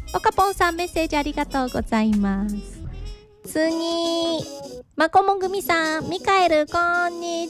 おかぽんさんメッセージありがとうございます。次、まこも組さん、ミカエルこんに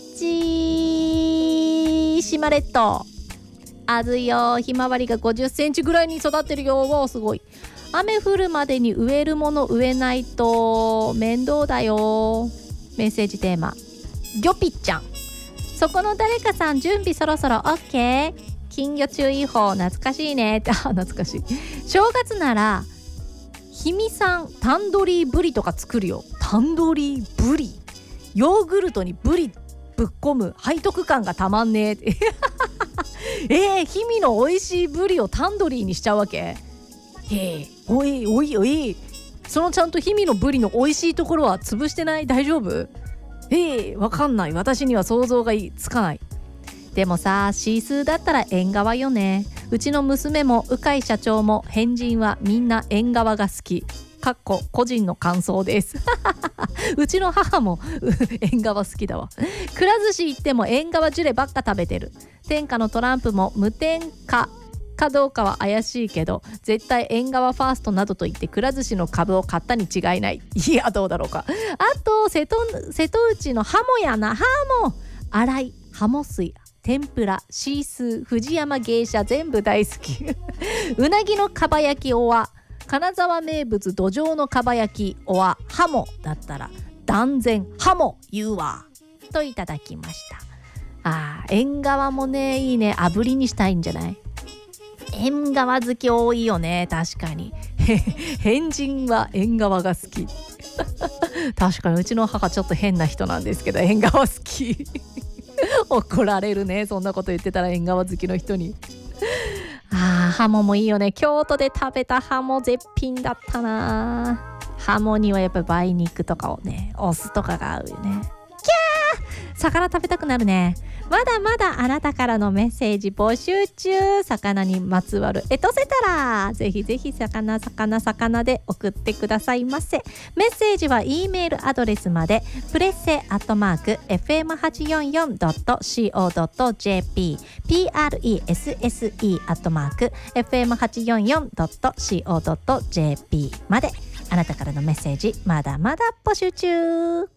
ち島列島暑いよ。ひまわりが50センチぐらいに育ってるよ。わすごい。雨降るまでに植えるもの植えないと面倒だよ。メッセージテーマ、ギョピッちゃん、そこの誰かさん準備そろそろ OK。 金魚注意報懐かしいねって懐かしい。正月ならひみさんタンドリーブリとか作るよ。タンドリーブリ、ヨーグルトにブリぶっ込む背徳感がたまんねえひみの美味しいブリをタンドリーにしちゃうわけ。おいそのちゃんとひみのブリの美味しいところは潰してない？大丈夫？わかんない。私には想像がつかない。でもさ、シースーだったら縁側よね。うちの娘も鵜飼社長も変人はみんな縁側が好き。かっこ個人の感想ですうちの母も縁側好きだわ。くら寿司行っても縁側ジュレばっか食べてる。天下のトランプも無添加かどうかは怪しいけど絶対縁側ファーストなどと言ってくら寿司の株を買ったに違いない。いやどうだろうか。あと瀬戸内のハモやな。ハモ、洗い、ハモ水、天ぷら、シースー、藤山芸者全部大好きうなぎのかば焼きおわ、金沢名物土壌のかば焼きおわ、ハモだったら断然ハモ言うわといただきました。縁側もねいいね。炙りにしたいんじゃない？縁側好き多いよね。確かに変人は縁側が好き確かにうちの母ちょっと変な人なんですけど縁側好き怒られるね、そんなこと言ってたら縁側好きの人に。ハモもいいよね。京都で食べたハモ絶品だったな。ハモにはやっぱり梅肉とかをね、お酢とかが合うよね。魚食べたくなるね。まだまだあなたからのメッセージ募集中。魚にまつわるエトセトラ、ぜひぜひ魚で送ってくださいませ。メッセージは E メールアドレスまで、プレッセ@fm844.co.jp presse@fm844.co.jp まで。あなたからのメッセージまだまだ募集中。